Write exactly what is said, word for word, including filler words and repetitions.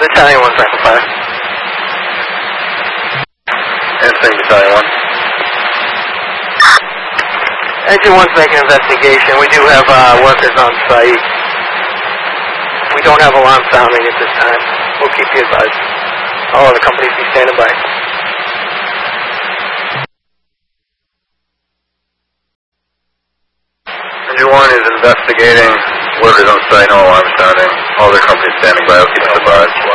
Battalion one Cycle five. Anything, Battalion one. Engine one's making an investigation. We do have uh, workers on site. We don't have alarm sounding at this time. We'll keep you advised. All other companies be standing by. Engine one is investigating workers on site, no alarm sounding. All their companies standing by. I'll keep us advised.